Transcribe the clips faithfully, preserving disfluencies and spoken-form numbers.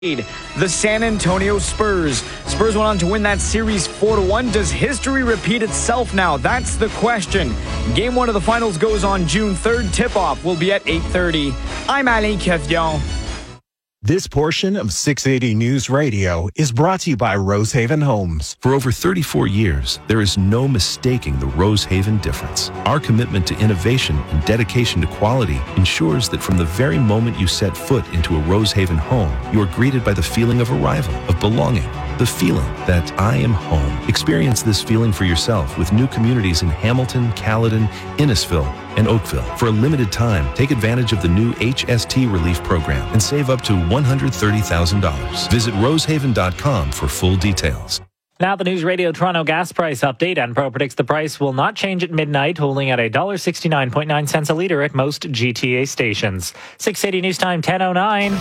The San Antonio Spurs. Spurs went on to win that series four to one. Does history repeat itself now? That's the question. Game one of the finals goes on June third. Tip-off will be at eight thirty. I'm Alain Cavillon. This portion of six eighty News Radio is brought to you by Rosehaven Homes. For over thirty-four years, there is no mistaking the Rosehaven difference. Our commitment to innovation and dedication to quality ensures that from the very moment you set foot into a Rosehaven home, you are greeted by the feeling of arrival, of belonging, the feeling that I am home. Experience this feeling for yourself with new communities in Hamilton, Caledon, Innisfil, and Oakville. For a limited time, take advantage of the new H S T Relief Program and save up to one hundred thirty thousand dollars. Visit rosehaven dot com for full details. Now the News Radio Toronto gas price update. Enpro predicts the price will not change at midnight, holding at one dollar sixty-nine point nine cents a litre at most G T A stations. six eighty News Time, ten oh nine.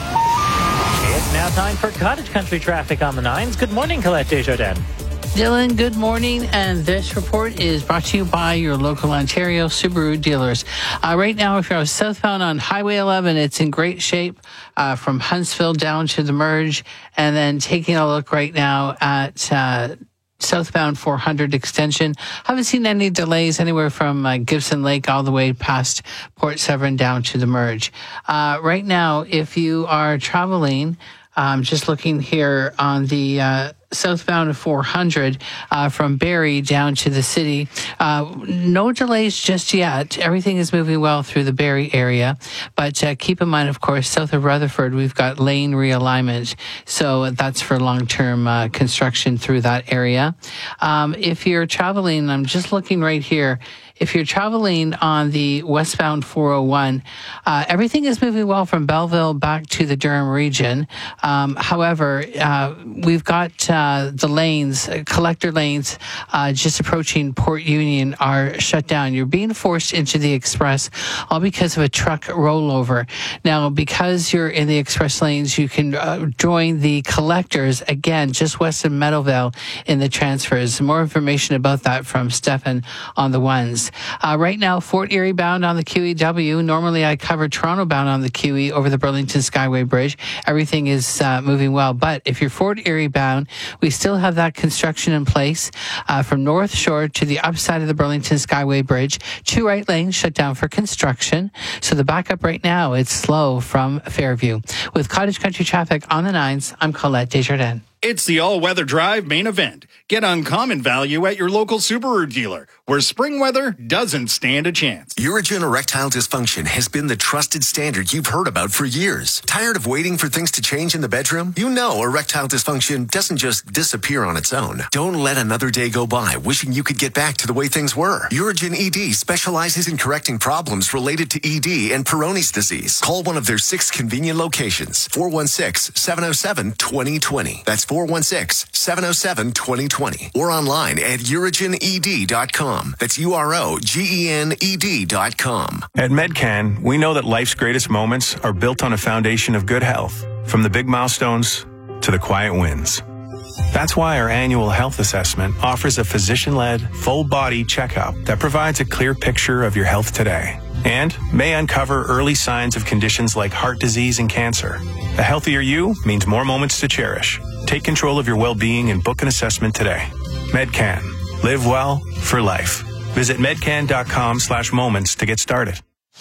It's now time for Cottage Country traffic on the nines. Good morning, Colette Desjardins. Dylan, good morning, and this report is brought to you by your local Ontario Subaru dealers. Uh, right now, if you're southbound on Highway eleven, it's in great shape uh, from Huntsville down to the merge, and then taking a look right now at uh, southbound four hundred extension. Haven't seen any delays anywhere from uh, Gibson Lake all the way past Port Severn down to the merge. Uh, right now, if you are traveling, um, just looking here on the uh, southbound four hundred uh, from Barrie down to the city. Uh, no delays just yet. Everything is moving well through the Barrie area. But uh, keep in mind, of course, south of Rutherford, we've got lane realignment. So that's for long-term uh, construction through that area. Um, if you're traveling, I'm just looking right here. If you're traveling on the westbound four oh one, uh, everything is moving well from Belleville back to the Durham region. Um, however, uh, we've got uh, the lanes, uh, collector lanes, uh, just approaching Port Union are shut down. You're being forced into the express, all because of a truck rollover. Now, because you're in the express lanes, you can uh, join the collectors, again, just west of Meadowvale in the transfers. More information about that from Stefan on the ones. Uh, right now, Fort Erie bound on the Q E W. Normally, I cover Toronto bound on the Q E over the Burlington Skyway Bridge. Everything is uh, moving well. But if you're Fort Erie bound, we still have that construction in place uh, from North Shore to the upside of the Burlington Skyway Bridge. Two right lanes shut down for construction. So the backup right now, it's slow from Fairview. With Cottage Country traffic on the nines, I'm Colette Desjardins. It's the all-weather drive main event. Get uncommon value at your local Subaru dealer, where spring weather doesn't stand a chance. Urigen erectile dysfunction has been the trusted standard you've heard about for years. Tired of waiting for things to change in the bedroom? You know erectile dysfunction doesn't just disappear on its own. Don't let another day go by wishing you could get back to the way things were. Urigen E D specializes in correcting problems related to E D and Peyronie's disease. Call one of their six convenient locations, four one six, seven oh seven, two oh two oh. That's four one six, seven oh seven, two oh two oh. Or online at urigen e d dot com. That's U R O G E N E D dot com. At Medcan, we know that life's greatest moments are built on a foundation of good health, from the big milestones to the quiet wins. That's why our annual health assessment offers a physician-led, full-body checkup that provides a clear picture of your health today and may uncover early signs of conditions like heart disease and cancer. A healthier you means more moments to cherish. Take control of your well-being and book an assessment today. Medcan. Live well for life. Visit medcan.com slash moments to get started.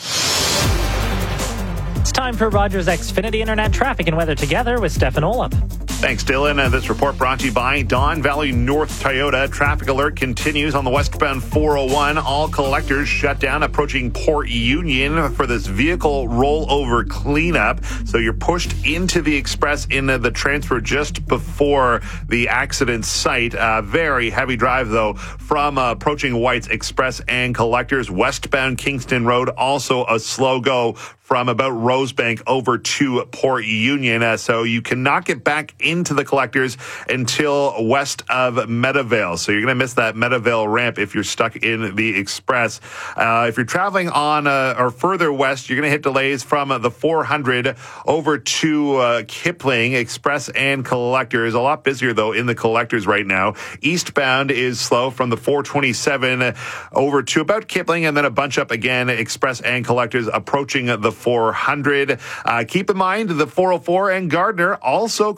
It's time for Rogers Xfinity Internet traffic and weather together with Stefan Olaf. Thanks, Dylan. Uh, this report brought to you by Don Valley North Toyota. Traffic alert continues on the westbound four oh one. All collectors shut down approaching Port Union for this vehicle rollover cleanup. So you're pushed into the express in uh, the transfer just before the accident site. Uh, very heavy drive, though, from uh, approaching White's Express and collectors. Westbound Kingston Road, also a slow go from about Rosebank over to Port Union. Uh, so you cannot get back into the collectors until west of Meadowvale. So you're going to miss that Meadowvale ramp if you're stuck in the express. Uh, if you're traveling on uh, or further west, you're going to hit delays from uh, the four hundred over to uh, Kipling Express and collectors. A lot busier, though, in the collectors right now. Eastbound is slow from the four twenty-seven over to about Kipling, and then a bunch up again, Express and collectors approaching the four hundred. Uh, keep in mind the four oh four and Gardner also